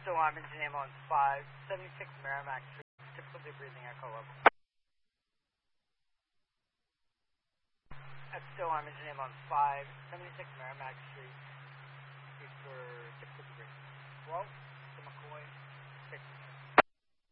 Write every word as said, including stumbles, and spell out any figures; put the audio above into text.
still on engine ambulance five seventy-six Merrimack Street, difficulty breathing, echo level. That's still on engine ambulance five seventy-six Merrimack Street, for difficulty breathing. Well.